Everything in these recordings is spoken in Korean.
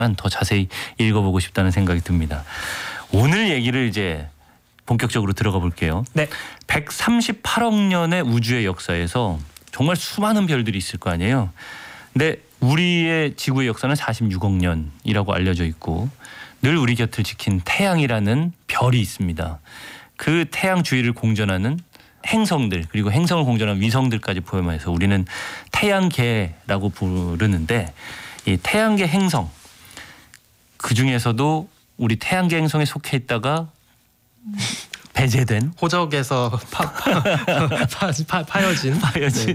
더 자세히 읽어보고 싶다는 생각이 듭니다. 오늘 얘기를 이제 본격적으로 들어가 볼게요. 네. 138억 년의 우주의 역사에서 정말 수많은 별들이 있을 거 아니에요. 근데 우리의 지구의 역사는 46억 년이라고 알려져 있고 늘 우리 곁을 지킨 태양이라는 별이 있습니다. 그 태양 주위를 공전하는 행성들 그리고 행성을 공전하는 위성들까지 포함해서 우리는 태양계라고 부르는데 이 태양계 행성 그중에서도 우리 태양계 행성에 속해 있다가 배제된 호적에서 파여진 네.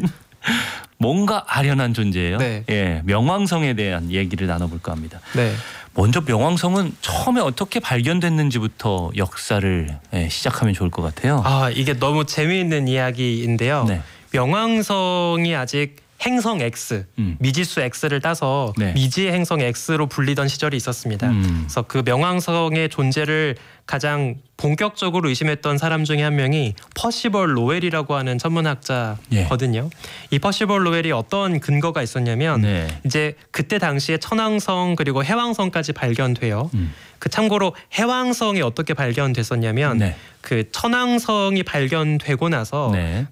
뭔가 아련한 존재예요. 네. 예, 명왕성에 대한 얘기를 나눠볼까 합니다. 네. 먼저 명왕성은 처음에 어떻게 발견됐는지부터 역사를 시작하면 좋을 것 같아요. 아, 이게 너무 재미있는 이야기인데요. 네. 명왕성이 아직 행성 X, 미지수 X를 따서 네. 미지의 행성 X로 불리던 시절이 있었습니다. 그래서 그 명왕성의 존재를 가장 본격적으로 의심했던 사람 중에 한 명이 퍼시벌 로웰이라고 하는 천문학자거든요. 이 퍼시벌 로웰이 어떤 근거가 있었냐면 이제 그때 당시에 천왕성 그리고 해왕성까지 발견돼요. 그 참고로 해왕성이 어떻게 발견됐었냐면 그 천왕성이 발견되고 나서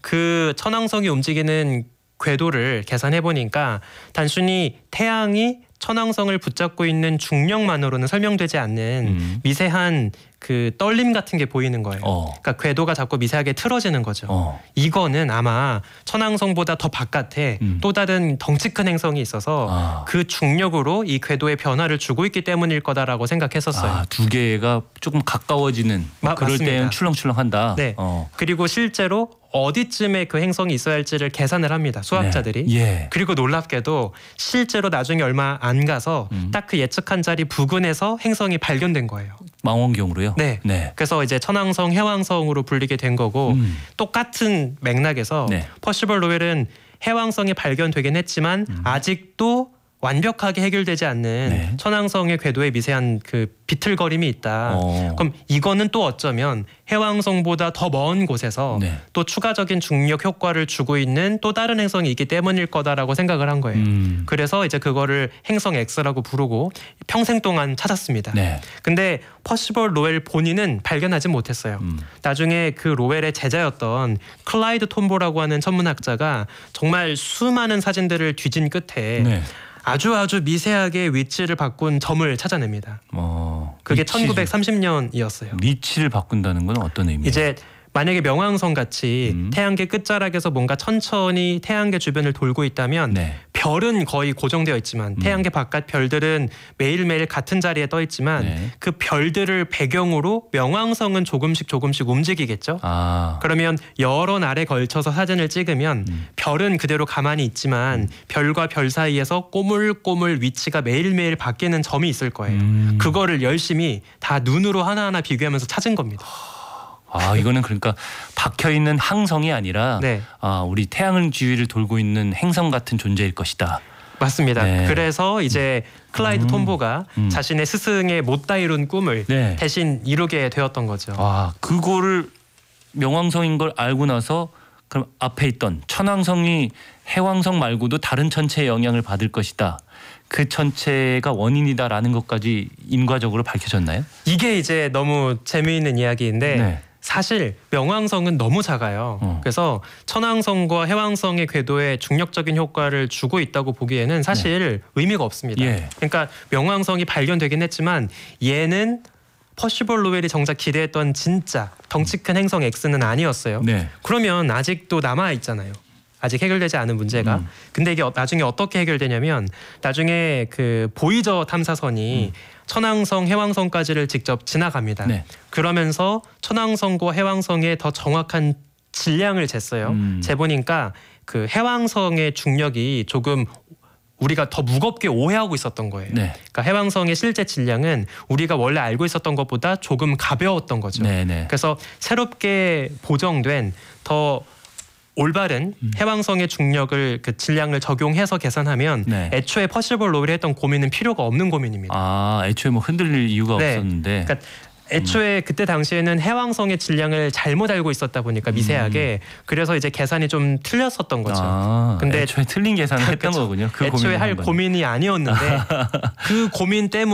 그 천왕성이 움직이는 궤도를 계산해 보니까 단순히 태양이 천왕성을 붙잡고 있는 중력만으로는 설명되지 않는 미세한 그 떨림 같은 게 보이는 거예요. 그러니까 궤도가 자꾸 미세하게 틀어지는 거죠. 이거는 아마 천왕성보다 더 바깥에 또 다른 덩치 큰 행성이 있어서 그 중력으로 이 궤도의 변화를 주고 있기 때문일 거다라고 생각했었어요. 두 개가 조금 가까워지는 그럴 때는 출렁출렁한다. 네. 그리고 실제로 어디쯤에 그 행성이 있어야 할지를 계산을 합니다. 수학자들이. 그리고 놀랍게도 실제로 나중에 얼마 안 가서 딱 그 예측한 자리 부근에서 행성이 발견된 거예요. 망원경으로요? 네. 그래서 이제 천왕성, 해왕성으로 불리게 된 거고 똑같은 맥락에서 퍼시벌 로웰은 해왕성이 발견되긴 했지만 아직도 완벽하게 해결되지 않는 천왕성의 궤도에 미세한 그 비틀거림이 있다. 그럼 이거는 또 어쩌면 해왕성보다 더 먼 곳에서 또 추가적인 중력 효과를 주고 있는 또 다른 행성이 있기 때문일 거다라고 생각을 한 거예요. 그래서 이제 그거를 행성 X라고 부르고 평생 동안 찾았습니다. 근데 퍼시벌 로웰 본인은 발견하지 못했어요. 나중에 그 로웰의 제자였던 클라이드 톰보라고 하는 천문학자가 정말 수많은 사진들을 뒤진 끝에 아주 미세하게 위치를 바꾼 점을 찾아냅니다. 그게 1930년이었어요. 위치를 바꾼다는 건 어떤 의미예요? 이제 만약에 명왕성 같이 태양계 끝자락에서 뭔가 천천히 태양계 주변을 돌고 있다면 별은 거의 고정되어 있지만 태양계 바깥 별들은 매일매일 같은 자리에 떠 있지만 그 별들을 배경으로 명왕성은 조금씩 움직이겠죠. 그러면 여러 날에 걸쳐서 사진을 찍으면 별은 그대로 가만히 있지만 별과 별 사이에서 꼬물꼬물 위치가 매일매일 바뀌는 점이 있을 거예요. 그거를 열심히 다 눈으로 하나하나 비교하면서 찾은 겁니다. 이거는 그러니까 박혀있는 항성이 아니라 우리 태양을 주위를 돌고 있는 행성 같은 존재일 것이다. 맞습니다. 그래서 이제 클라이드 톰보가 자신의 스승의 못다 이룬 꿈을 대신 이루게 되었던 거죠. 그거를 명왕성인 걸 알고 나서 그럼 앞에 있던 천왕성이 해왕성 말고도 다른 천체의 영향을 받을 것이다. 그 천체가 원인이다라는 것까지 인과적으로 밝혀졌나요? 이게 이제 너무 재미있는 이야기인데 사실 명왕성은 너무 작아요. 그래서 천왕성과 해왕성의 궤도에 중력적인 효과를 주고 있다고 보기에는 사실 의미가 없습니다. 그러니까 명왕성이 발견되긴 했지만 얘는 퍼시벌 로웰이 정작 기대했던 진짜 덩치 큰 행성 X는 아니었어요. 그러면 아직도 남아있잖아요. 아직 해결되지 않은 문제가. 근데 이게 나중에 어떻게 해결되냐면 나중에 그 보이저 탐사선이 천왕성, 해왕성까지를 직접 지나갑니다. 그러면서 천왕성과 해왕성의 더 정확한 질량을 쟀어요. 재보니까 그 해왕성의 중력이 조금 우리가 더 무겁게 오해하고 있었던 거예요. 그러니까 해왕성의 실제 질량은 우리가 원래 알고 있었던 것보다 조금 가벼웠던 거죠. 그래서 새롭게 보정된 더 올바른 해왕성의 중력을 그 질량을 적용해서 계산하면 애초에 퍼시벌 로웰이 했던 고민은 필요가 없는 고민입니다. 애초에 뭐 흔들릴 이유가 없었는데. 그러니까 애초에 그때 당시에는 해왕성의 질량을 잘못 알고 있었다 보니까 미세하게 그래서 이제 계산이 좀 틀렸었던 거죠. 근데 애초에 틀린 계산을 했던 거군요. 그 애초에 할 고민을 고민이 아니었는데 그 고민 때문에